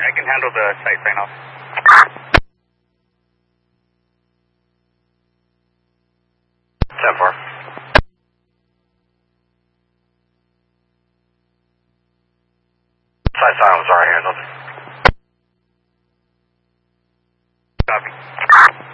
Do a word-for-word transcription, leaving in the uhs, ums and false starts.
I can handle the site sign off. ten four. Site sign was already handled. Copy.